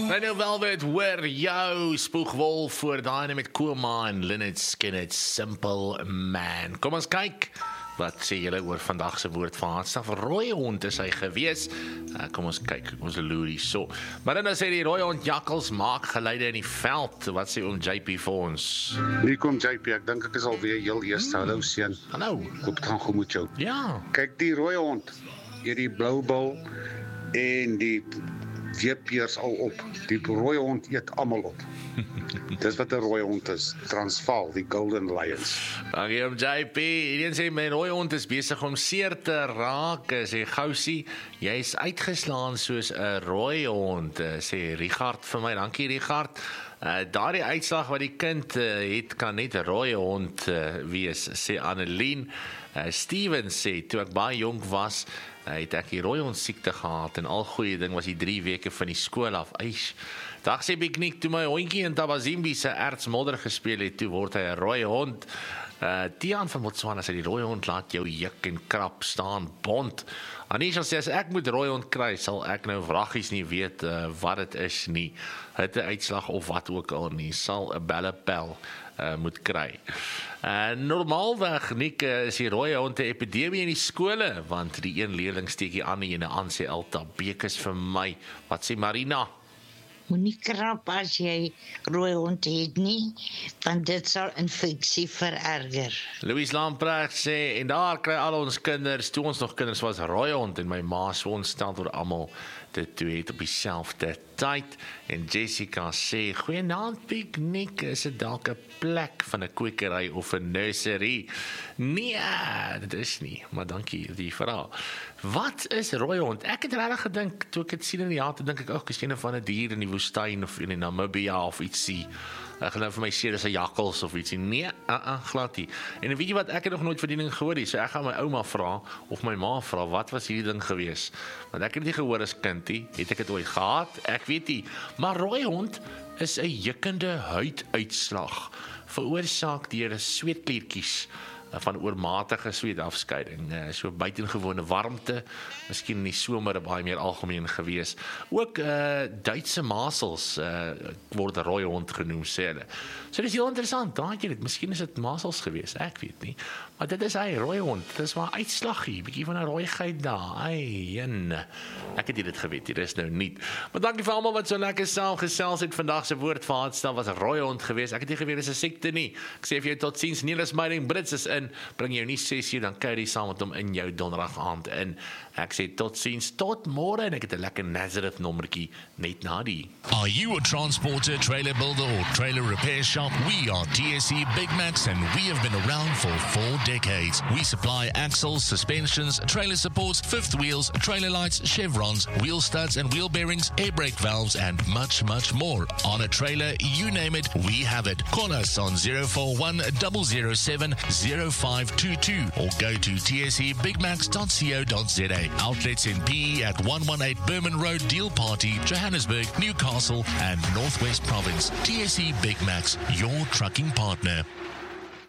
Nou Velvet, hoor jou spoegwol voor daai met Koma en Lynyrd Skynyrd, Simple Man. Kom ons kyk, wat sê julle oor vandag se woord van hartstaf? Rooi hond is hy gewees. Kom ons kyk, ons loerie so. Maar dan sê die rooi hond jakkels maak geluide in die veld. Wat sê JP vir ons? Hier kom JP, ek dink ek is alweer heel eerste. Hallo seun. Hallo. Hoop dit gaan goed met jou. Ja. Kyk die rooi hond, hierdie blou bil en die weepeers al op. Die rooi hond eet almal op. Dis wat 'n rooi hond is. Transvaal, die Golden Lions. Dankie JP. Hierdie sê my rooi hond is besig om seer te raak. Sê Gousie, jy's uitgeslaan soos 'n rooi hond. Sê Richard vir my. Dankie Richard. Daardie uitslag wat die kind het kan net 'n rooi hond wees, sê Annelien. Steven sê, toe ek baie jonk was, het ek die rooi hond siekte gehad en al goeie ding was die 3 weke van die skool af. Eish. Dag sê Piknik, toe my hondjie in Tabazimbi se ertsmodder gespeel het, toe word hy 'n rooi hond. Tiaan van Botswana sê die rooi hond laat jou juk en krap staan bond. Anisha sê as ek moet rooi hond kry, sal ek nou wraggies nie weet wat dit is nie. Hitte uitslag of wat ook al nie, sal 'n bellepel moet kry. Normaalweg Nick, is die rooi hond 'n epidemie in die skole, want die een leerling steek die ander ene aan, sê Alta Bekes vir my. Wat sê Marina? Moenie krap as jy rooi hond het nie, want dit sal infeksie vererger. Louis Lamprecht sê, en daar kry al ons kinders, toe ons nog kinders was, rooi hond, en my ma so ontstel oor almal dit toe het op dieselfde tyd. En Jessica sê, goeienaand Piknik, is dit dalk 'n plek van 'n kwekery of 'n nursery? Nee, dit is nie, maar dankie die vraag. Wat is rooi hond? Ek het regtig gedink, toe ek dit sien in die jare, dink ek, ook is een van 'n dier in die woestyn of in Namibia of ietsie. Ek geloof vir my sê dis 'n jakkals of ietsie. Nee, glad nie. En weet jy wat, ek het nog nooit verdiening gehoor nie, so ek gaan my ouma vra of my ma vra, wat was hierdie ding gewees? Want ek het nie gehoor as kindie, het ek dit ooit gehad? Ek weet nie. Maar rooi hond is 'n jukkende huiduitslag, veroorsaak deur sweetkliertjies van oormatige sweetafskeiding, so buitengewone warmte, miskien in die somer baie meer algemeen gewees. Ook Duitse masels word rooi hond genoem, sê hulle. So dis heel interessant, daai jy dit, miskien is dit masels gewees, ek weet nie. Maar dit is hy, rooi hond, dit is maar uitslaggie, bietjie van 'n rooigheid daar. Ek het dit geweet, dit is nou nie. Maar dankie vir almal wat so lekker saam gesels het. Vandag se woord van hartstaf was 'n rooi hond gewees. Ek het nie geweet dis 'n siekte nie. Ek sê vir jou totsiens, Niels Meiding Brits is in. Bring jou nie 6 uur, dan kuier jy saam met hom in jou donderdag aand in. Ek sê totsiens, tot môre, en ek het 'n lekker Nazareth nommertjie net na die. Are you a transporter, trailer builder or trailer repair shop? We are TSE Big Max and we have been around for 4 decades. We supply axles, suspensions, trailer supports, fifth wheels, trailer lights, chevrons, wheel studs and wheel bearings, air brake valves and much, much more. On a trailer, you name it, we have it. Call us on 041 007 0522 or go to tsebigmax.co.za. Outlets in PE at 118 Berman Road, Deal Party, Johannesburg, Newcastle and Northwest Province. TSE Big Max, your trucking partner.